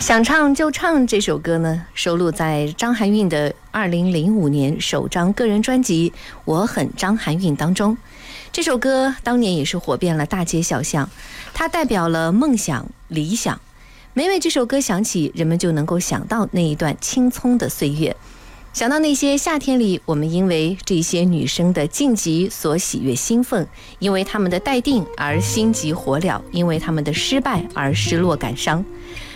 想唱就唱这首歌呢，收录在张含韵的2005年首张个人专辑《我很张含韵》当中。这首歌当年也是火遍了大街小巷，它代表了梦想、理想。每每这首歌响起，人们就能够想到那一段青葱的岁月，想到那些夏天里我们因为这些女生的晋级所喜悦兴奋，因为她们的待定而心急火燎，因为她们的失败而失落感伤。